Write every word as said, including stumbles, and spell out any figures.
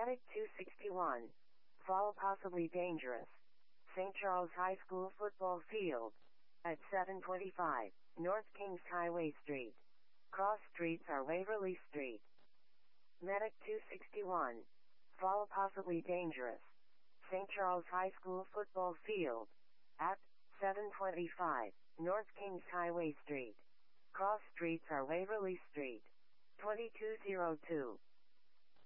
Medic two sixty-one. Fall possibly dangerous. Saint Charles High School football field. At seven twenty-five, North Kings Highway Street. Cross streets are Waverly Street. Medic two sixty-one. Fall possibly dangerous. Saint Charles High School football field. At seven twenty-five, North Kings Highway Street. Cross streets are Waverly Street. twenty-two oh two.